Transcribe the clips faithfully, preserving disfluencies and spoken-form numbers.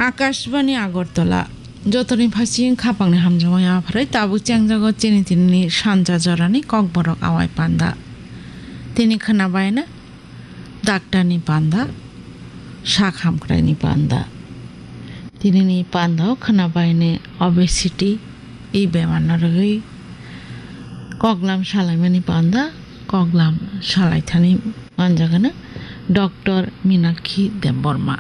আকাশবাণী আগরতলা যতনি ফাঁসিং খাপাংনি হামজামাই আফারাই তাবু চ্যাংজাগো চিনি তিনি সানজা জরানি ককবরক আওয়াই পান্দা তিনি খানাবায় না ডাক্তারনি পান্দা শাক হামক্রাইনি পান্দা তিনি নি পান্দাও খানাবায়নে অবেসিটি এই বেমার রগই কগলাম সালাইমানি পান্দা কগলাম সালাইথানি মানজাগানা doctor Meenakshi Debbarma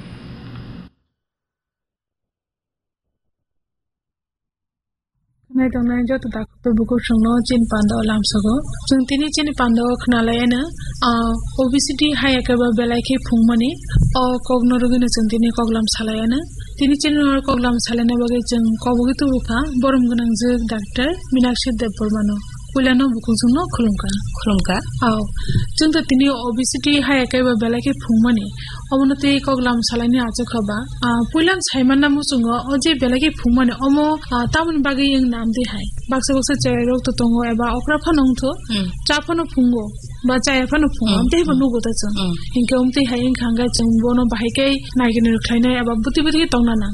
Nai tong nai jo tu tak tu buku sung no chin panda lam sago jung tini chin panda khnalai na obesity hai ka ba belai ke phungmani o kogno rogine jung tini koglam salai na tini chin nor koglam salai na bage jung kobogi tu buka borom gunang je doctor Meenakshi Debbarma no Ulano buku jung no khulumka khulumka aw jung ta tini obesity hai ka ba belai ke phungmani omonate koglam salai ni ajo khaba puilam saiman namu jung o je belai ke phungmani omo tamun bage yang nam de hai baksa baksa chai rok to tongo eba okra phanong tho cha phano phungo ba chai phano phungo amte banu gota cha inke umte hai ing khanga chung bono bahai kai naigene rukhlaina eba buti buti tongna na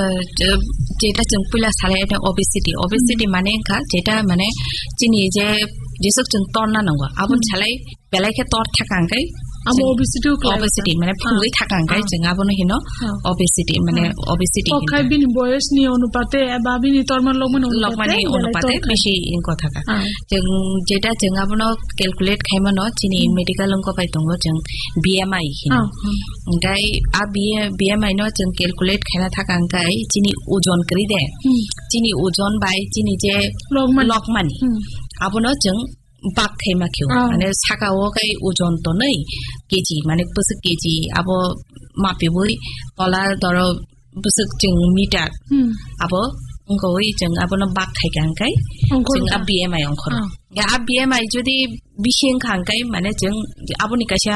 যেটা जों पुला सालाय এটা obesity obesity মানে খা যেটা মানে চিনি যে যেসব जों তরনা নঙ্গ আবন ছালাই বেলাইকে তর থাকাঙ্গাই amo obesity obesity মানে ফুঙ্গই থাকাঙ্গাই जों আবন হিনো obesity মানে obesity হিনো ওখাই বিনি বয়স নি অনুপাতে বা বিনি তরমান লগমান লগমানি অনুপাতে বেশি ইন কথা কা जों যেটা जों আবন ক্যালকুলেট খাইমানো চিনি মেডিকেল অঙ্ক পাই দঙ্গ जों B M I Hino guy a B M I no जों ক্যালকুলেট খাইনা থাকাঙ্গাই চিনি ওজন করি দে চিনি ওজন বাই চিনি যে লগমানি আবনো जों বাক খাইমা খেও মানে সাকাও গাই ওজন তো নাই কেজি মানে বসে কেজি আবো মাপিবই তলা ধর বসে जों মিটার আবো অঙ্কই जों আবনো বাক খাইকাঙ্গাই जों আ B M I অঙ্কর গা আ B M I যদি বিশেং খাঙ্গাই মানে जों আবনি কাইসা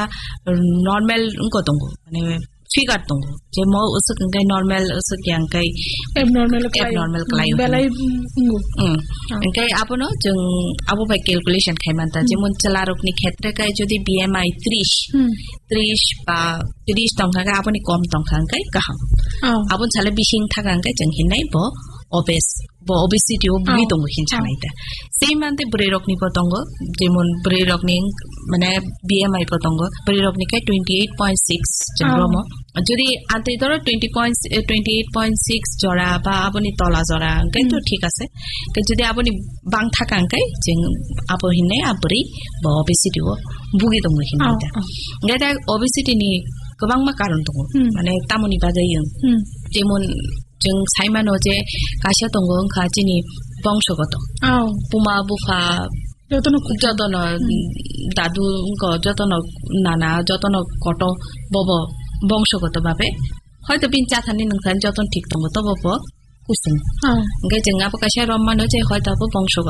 নরমাল অঙ্ক দঙ্গ মানে ফিগার দঙ্গ যে ম ওসকাঙ্গাই normal ওসকিয়াঙ্গাই abnormal abnormal ক্লাই belai ungu engkai abono जों abo by calculation খাইমানতা যেমন চালারকনি ক্ষেত্রে কাই যদি B M I ত্রিশ ত্রিশ বা ত্রিশ টংখাঙ্গা আপনি কম টংখাঙ্গাই গাহাম আবন ছালে বিশিং থাকাঙ্গাই जों হিনাই ব obes bo obesity o bui dong hin chanaita sei mante bre rokni potongo jemon bre rokni মানে B M I potongo bre rokni kai twenty-eight point six jengromo যদি আতে ধরো twenty point twenty-eight point six জরা বা আপনি তলা জরা কাই তো ঠিক আছে কে যদি আপনি বাং থাকাঙ্কাই जों আবো হিনে আবরি bo obesity o bugi dong hinita গাইটা obesity ni गोबां मा कारण दङ माने तामुनि बाजायो जेमन जों साइमानो जे काशा दङ ओंखा जिनि बंशगत पुमा बुफा যতন যতন দাদু যতন নানা যতন কত বব বংশগত ভাবে হয়তো বিন চাথানি নংখান যতন ঠিক দङ তবব কুসুম গাই जों আবো কাশা রম্মানো যে হয়তো বংশগত